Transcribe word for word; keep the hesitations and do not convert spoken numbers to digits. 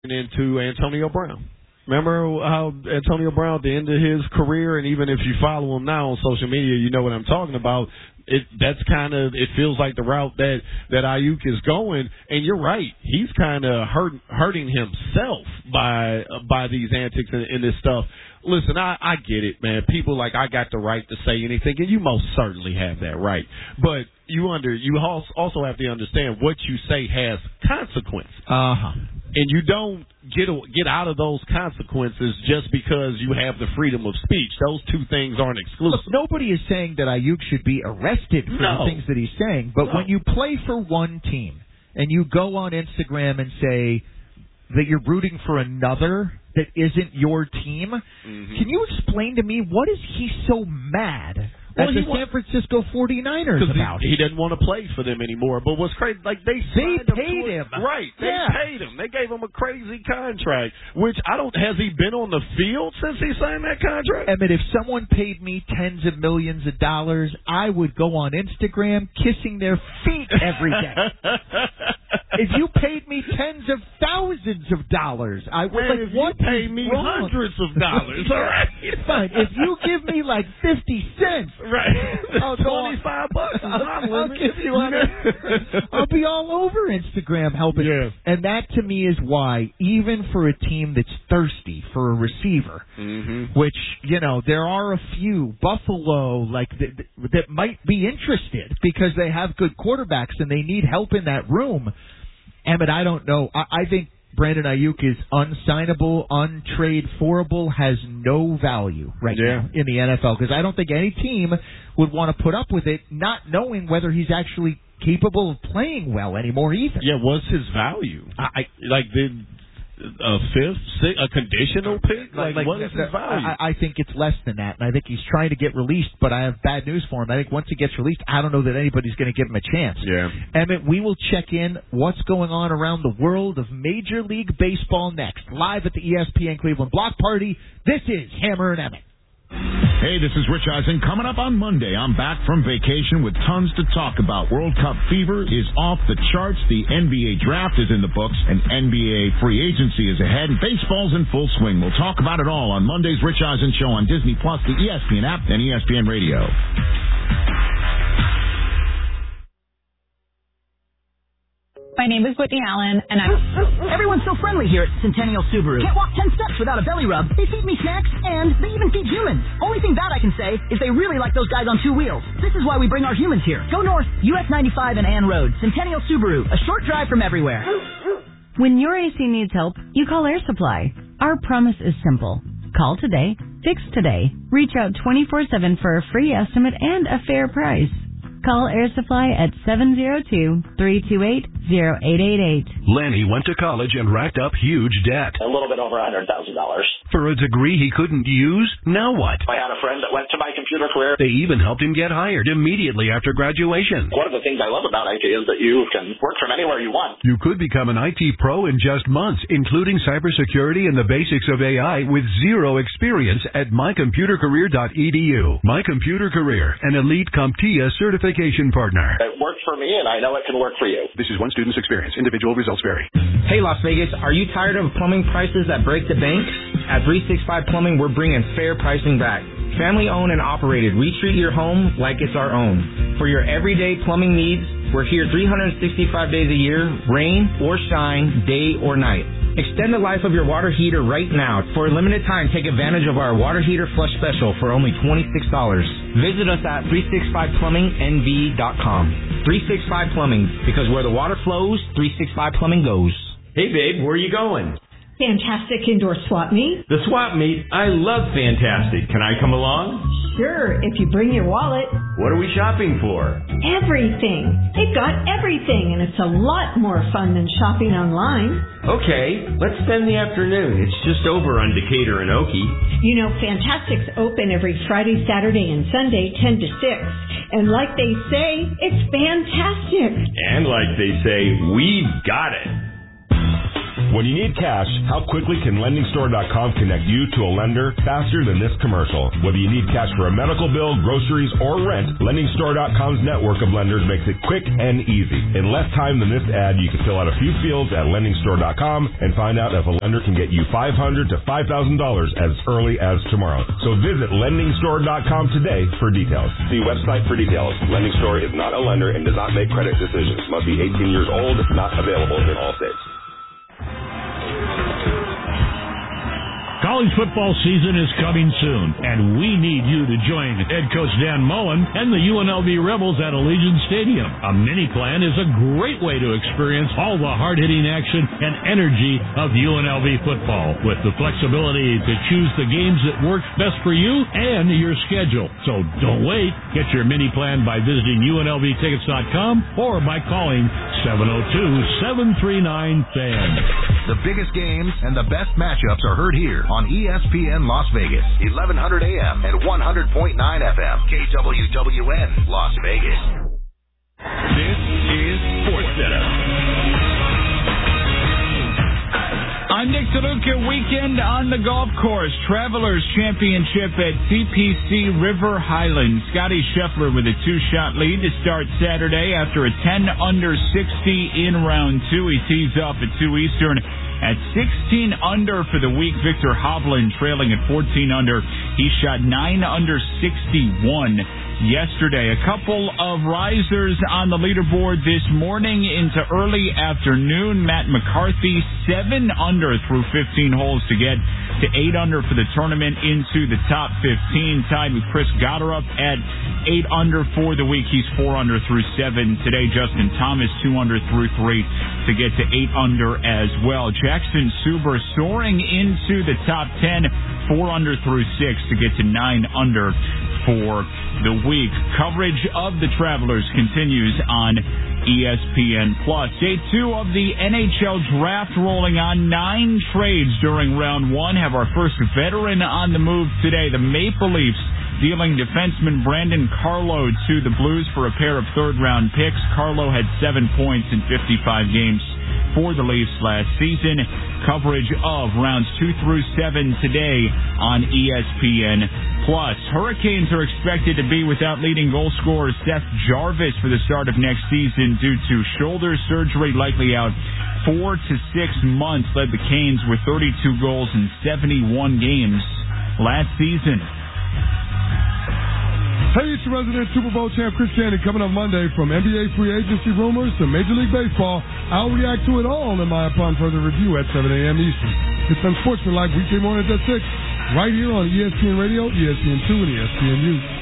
into Antonio Brown. Remember how Antonio Brown at the end of his career, and even if you follow him now on social media, you know what I'm talking about. It that's kind of it feels like the route that that Ayuk is going, and you're right. He's kind of hurt, hurting himself by uh, by these antics and, and this stuff. Listen, I, I get it, man. People like I got the right to say anything, and you most certainly have that right. But you under you also have to understand what you say has consequences. Uh huh. And you don't get get out of those consequences just because you have the freedom of speech. Those two things aren't exclusive. Look, nobody is saying that Ayuk should be arrested for no. the things that he's saying. But no. when you play for one team and you go on Instagram and say that you're rooting for another that isn't your team, mm-hmm. can you explain to me what is he so mad well, at the wa- San Francisco forty-niners about? He, he didn't want to play for them anymore. But what's crazy, like they they him, paid him, right? They yeah. paid him. They gave him a crazy contract. Which I don't. Has he been on the field since he signed that contract? Emmett, if someone paid me tens of millions of dollars, I would go on Instagram kissing their feet every day. If you paid me tens of thousands of dollars, I would. Man, like, if what you pay me wrong? hundreds of dollars, all right? Fine. If you give me like fifty cents, right? I'll twenty-five bucks. I'll, I'll give you. I'll be all over Instagram helping. Yeah. And that to me is why, even for a team that's thirsty for a receiver, mm-hmm. which you know there are a few Buffalo like that, that might be interested because they have good quarterbacks and they need help in that room. Emmett, I don't know. I, I think Brandon Ayuk is unsignable, untrade-forable, has no value right yeah. now in the N F L because I don't think any team would want to put up with it, not knowing whether he's actually capable of playing well anymore either. Yeah, what's his value? I, like did a fifth, six, a conditional pick? Like, like what is his value? I, I think it's less than that, and I think he's trying to get released, but I have bad news for him. I think once he gets released, I don't know that anybody's going to give him a chance. Yeah. Emmett, we will check in what's going on around the world of Major League Baseball next, live at the E S P N Cleveland Block Party. This is Hammer and Emmett. Hey, this is Rich Eisen. Coming up on Monday, I'm back from vacation with tons to talk about. World Cup fever is off the charts. The N B A draft is in the books, and N B A free agency is ahead. Baseball's in full swing. We'll talk about it all on Monday's Rich Eisen Show on Disney Plus, the E S P N app, and E S P N Radio. My name is Whitney Allen, and I'm... Everyone's so friendly here at Centennial Subaru. Can't walk ten steps without a belly rub. They feed me snacks, and they even feed humans. Only thing bad I can say is they really like those guys on two wheels. This is why we bring our humans here. Go north, U S ninety-five and Ann Road. Centennial Subaru, a short drive from everywhere. When your A C needs help, you call Air Supply. Our promise is simple. Call today, fix today. Reach out twenty-four seven for a free estimate and a fair price. Call Air Supply at seven zero two, three two eight, zero eight eight eight. Lenny went to college and racked up huge debt. A little bit over one hundred thousand dollars. For a degree he couldn't use? Now what? I had a friend that went to my computer career. They even helped him get hired immediately after graduation. One of the things I love about I T is that you can work from anywhere you want. You could become an I T pro in just months, including cybersecurity and the basics of A I with zero experience at my computer career dot e d u. My Computer Career, an elite CompTIA certification partner. It worked for me, and I know it can work for you. This is one student's experience. Individual results vary. Hey, Las Vegas, are you tired of plumbing prices that break the bank? At three sixty-five Plumbing, we're bringing fair pricing back. Family owned and operated, we treat your home like it's our own. For your everyday plumbing needs, we're here three hundred sixty-five days a year, rain or shine, day or night. Extend the life of your water heater right now. For a limited time, take advantage of our water heater flush special for only twenty-six dollars. Visit us at three sixty-five plumbing n v dot com. three sixty-five Plumbing, because where the water flows, three sixty-five Plumbing goes. Hey, babe, where are you going? Fantastic Indoor Swap Meet. The Swap Meet? I love Fantastic. Can I come along? Sure, if you bring your wallet. What are we shopping for? Everything. They've got everything, and it's a lot more fun than shopping online. Okay, let's spend the afternoon. It's just over on Decatur and Okie. You know, Fantastic's open every Friday, Saturday, and Sunday, ten to six. And like they say, it's fantastic. And like they say, we've got it. When you need cash, how quickly can lending store dot com connect you to a lender faster than this commercial? Whether you need cash for a medical bill, groceries, or rent, lending store dot com's network of lenders makes it quick and easy. In less time than this ad, you can fill out a few fields at lending store dot com and find out if a lender can get you five hundred dollars to five thousand dollars as early as tomorrow. So visit lending store dot com today for details. See website for details. Lending Store is not a lender and does not make credit decisions. Must be eighteen years old. Not available in all states. College football season is coming soon, and we need you to join head coach Dan Mullen and the U N L V Rebels at Allegiant Stadium. A mini plan is a great way to experience all the hard-hitting action and energy of U N L V football, with the flexibility to choose the games that work best for you and your schedule. So don't wait. Get your mini plan by visiting U N L V tickets dot com or by calling seven oh two, seven three nine, F A N. The biggest games and the best matchups are heard here on E S P N Las Vegas, eleven hundred A M and one hundred point nine F M, K W W N, Las Vegas. This is Sports Center. On Nick DeLuca, weekend on the golf course. Travelers Championship at C P C River Highlands. Scotty Scheffler with a two-shot lead to start Saturday after a ten under sixty in round two. He tees off at two Eastern. At sixteen under for the week, Victor Hovland trailing at fourteen under. He shot nine under sixty-one yesterday. A couple of risers on the leaderboard this morning into early afternoon. Matt McCarthy, seven under through fifteen holes to get to eight under for the tournament into the top fifteen. Tied with Chris Gotterup at eight under for the week. He's four under through seven today. Justin Thomas, two under through three to get to eight under as well. Jackson Suber soaring into the top ten, four under through six to get to nine under for the week. Coverage of the Travelers continues on E S P N Plus. Day two of the N H L draft rolling on. Nine trades during round one. Have our first veteran on the move today. The Maple Leafs dealing defenseman Brandon Carlo to the Blues for a pair of third-round picks. Carlo had seven points in fifty-five games for the Leafs last season. Coverage of rounds two through seven today on E S P N Plus. Hurricanes are expected to be without leading goal scorer Seth Jarvis for the start of next season due to shoulder surgery, likely out four to six months. Led the Canes with thirty-two goals in seventy-one games last season. Hey, it's your resident Super Bowl champ Chris Cannon coming up Monday. From N B A free agency rumors to Major League Baseball, I'll react to it all in my upon further review at seven a.m. Eastern. It's Unsportsmanlike weekday mornings at six, right here on E S P N Radio, E S P N two, and E S P N U.